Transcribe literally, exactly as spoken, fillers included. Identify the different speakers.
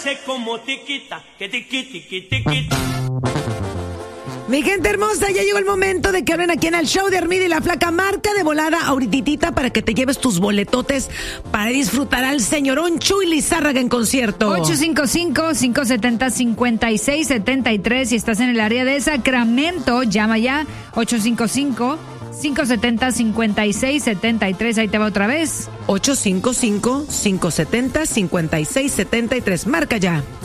Speaker 1: hace como tiquita, que tiqui, tiqui, tiquita.
Speaker 2: Mi gente hermosa, ya llegó el momento de que hablen aquí en el show de Armida y la Flaca. Marca de volada ahorititita para que te lleves tus boletotes para disfrutar al señorón Chuy Lizárraga en concierto.
Speaker 3: ocho cinco cinco, cinco siete cero, cinco seis siete tres. Si estás en el área de Sacramento, llama ya. ocho cinco cinco, cinco siete cero, cinco seis siete tres. Ahí te va otra vez.
Speaker 2: ocho cinco cinco, cinco siete cero, cinco seis siete tres. Marca ya.